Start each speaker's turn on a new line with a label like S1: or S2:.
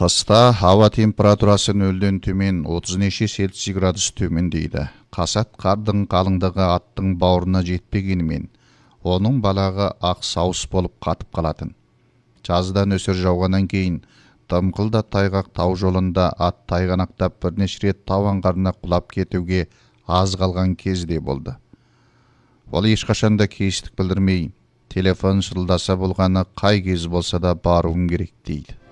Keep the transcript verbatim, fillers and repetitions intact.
S1: Қыста ауа температурасы нөлден төмен отыз неше цельсий градус төмендейді. Қасат қардың қалыңдығы аттың бауырына жетпегенімен, оның балағы ақ сауыс болып қатып қалатын. Жазда нөсер жауғаннан кейін, дымқылда тайғақ тау жолында ат тайғанақтап бірнеше рет тау аңғарына құлап кетуге аз қалған кезде болды. Ол ешқашанда кейістік білдірмей, телефон шырылдаса болғаны қай кез болса да баруың керек дейді.